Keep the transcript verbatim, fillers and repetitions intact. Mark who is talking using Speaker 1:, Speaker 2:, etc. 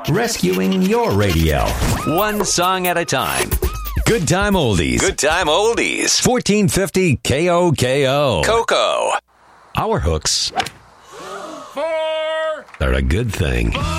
Speaker 1: rescuing your radio. One song at a time. Good Time Oldies. Good Time Oldies. fourteen fifty K O K O. Coco. Our hooks
Speaker 2: Four.
Speaker 1: are a good thing.
Speaker 2: Five.